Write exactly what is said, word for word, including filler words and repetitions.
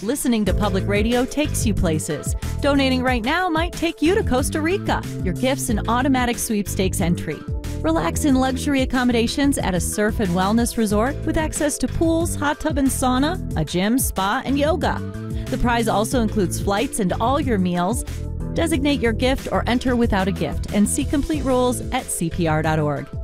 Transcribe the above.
Listening to public radio takes you places. Donating right now might take you to Costa Rica. Your gift's an automatic sweepstakes entry. Relax in luxury accommodations at a surf and wellness resort with access to pools, hot tub and sauna, a gym, spa, and yoga. The prize also includes flights and all your meals. Designate your gift or enter without a gift and see complete rules at C P R dot org.